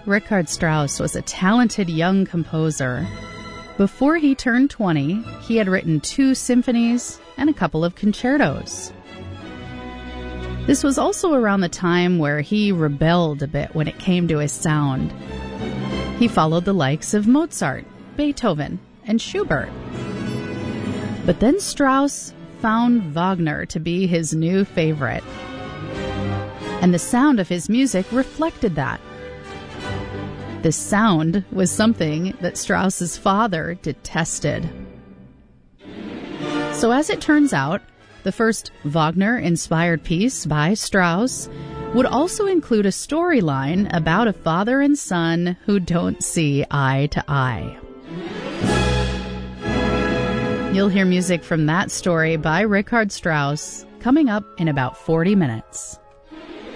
Richard Strauss was a talented young composer. Before he turned 20, he had written 2 symphonies and a couple of concertos. This was also around the time where he rebelled a bit when it came to his sound. He followed the likes of Mozart, Beethoven, and Schubert. But then Strauss found Wagner to be his new favorite. And the sound of his music reflected that. The sound was something that Strauss's father detested. So as it turns out, the first Wagner-inspired piece by Strauss would also include a storyline about a father and son who don't see eye to eye. You'll hear music from that story by Richard Strauss coming up in about 40 minutes.